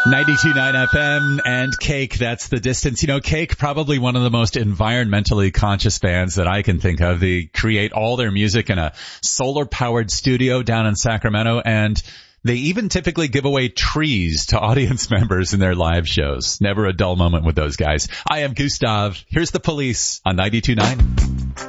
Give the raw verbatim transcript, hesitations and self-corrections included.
ninety-two point nine F M and Cake, that's the distance. You know, Cake, probably one of the most environmentally conscious bands that I can think of. They create all their music in a solar-powered studio down in Sacramento, and they even typically give away trees to audience members in their live shows. Never a dull moment with those guys. I am Gustav. Here's the Police on ninety-two point nine.